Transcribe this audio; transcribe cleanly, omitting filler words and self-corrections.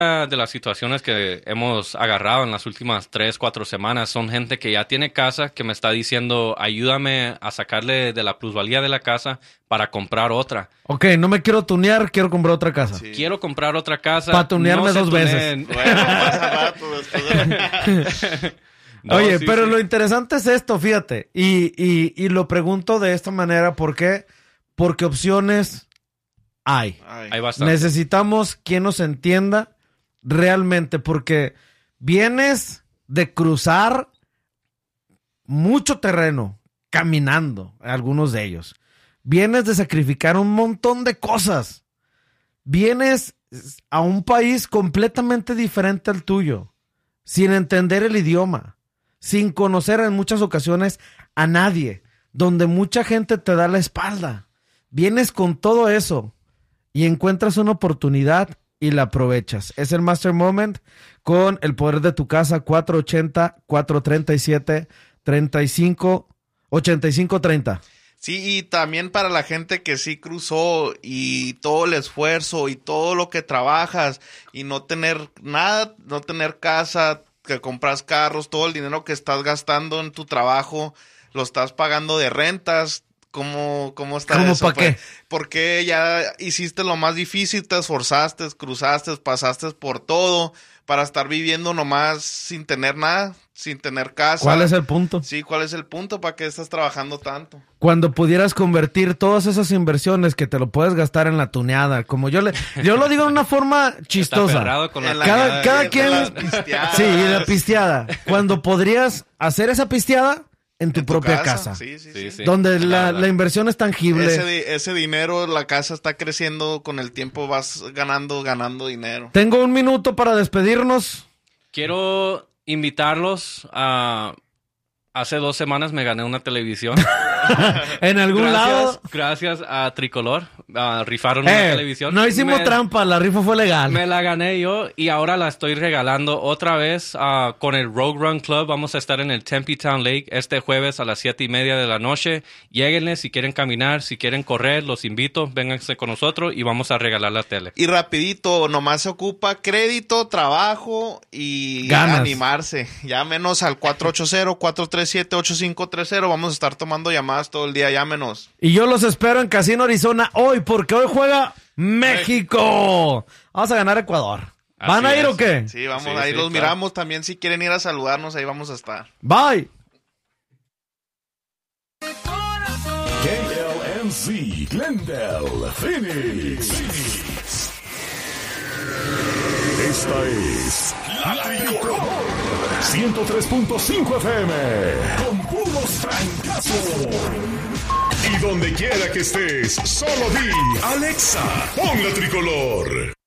de las situaciones que hemos agarrado en las últimas 3, 4 semanas son gente que ya tiene casa, que me está diciendo, ayúdame a sacarle de la plusvalía de la casa para comprar otra. Ok, no me quiero tunear, quiero comprar otra casa. Sí. Quiero comprar otra casa. Para tunearme dos veces. Bueno, pasa rato después. No, oye, sí, pero sí. Lo interesante es esto, fíjate. Y lo pregunto de esta manera, ¿por qué? Porque opciones hay. Hay bastante. Necesitamos quien nos entienda realmente, porque vienes de cruzar mucho terreno caminando, algunos de ellos. Vienes de sacrificar un montón de cosas. Vienes a un país completamente diferente al tuyo, sin entender el idioma, sin conocer en muchas ocasiones a nadie, donde mucha gente te da la espalda. Vienes con todo eso y encuentras una oportunidad y la aprovechas. Es el Master Moment con el poder de tu casa, 480-437-8530. Sí, y también para la gente que sí cruzó y todo el esfuerzo y todo lo que trabajas y no tener nada, no tener casa, que compras carros, todo el dinero que estás gastando en tu trabajo, lo estás pagando de rentas. ¿Cómo está ¿Cómo eso? para qué? Porque ya hiciste lo más difícil, te esforzaste, cruzaste, pasaste por todo para estar viviendo nomás sin tener nada, sin tener casa. ¿Cuál es el punto? Sí, ¿cuál es el punto? ¿Para qué estás trabajando tanto? Cuando pudieras convertir todas esas inversiones que te lo puedes gastar en la tuneada, como yo lo digo de una forma chistosa. Con cada quien, sí, la pisteada. Cuando podrías hacer esa pisteada en tu propia casa. Sí. Donde la inversión es tangible. Ese dinero, la casa está creciendo con el tiempo, vas ganando dinero. Tengo un minuto para despedirnos. Quiero invitarlos a... Hace 2 semanas me gané una televisión. ¿En algún lado? Gracias a Tricolor. Rifaron una televisión. No hicimos trampa, la rifa fue legal. Me la gané yo y ahora la estoy regalando otra vez con el Rogue Run Club. Vamos a estar en el Tempe Town Lake este jueves a las 7:30 de la noche. Lléguenle si quieren caminar, si quieren correr, los invito. Vénganse con nosotros y vamos a regalar la tele. Y rapidito, nomás se ocupa crédito, trabajo y ganas. Animarse. Llámenos al 480-437-8530. Vamos a estar tomando llamadas todo el día. Llámenos. Y yo los espero en Casino Arizona hoy, porque hoy juega México. Vamos a ganar Ecuador. ¿Van a ir o qué? Sí, vamos a ir. Los miramos también. Si quieren ir a saludarnos, ahí vamos a estar. Bye. KLMC, Glendale, Phoenix. Esta es La Tricolor 103.5 FM con puros trancazos. Y donde quiera que estés, solo di Alexa, pon La Tricolor.